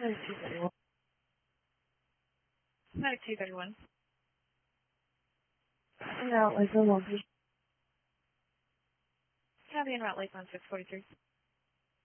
Medic 231. Medic 231. And out Lakeland 1. Copy en route Lakeland 643.